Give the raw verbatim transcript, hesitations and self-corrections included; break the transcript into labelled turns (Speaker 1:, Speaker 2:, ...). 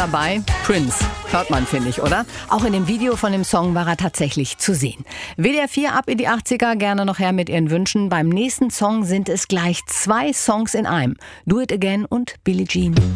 Speaker 1: dabei? Prince. Hört man, finde ich, oder? Auch in dem Video von dem Song war er tatsächlich zu sehen. W D R vier ab in die achtziger, gerne noch her mit Ihren Wünschen. Beim nächsten Song sind es gleich zwei Songs in einem. Do It Again und Billie Jean.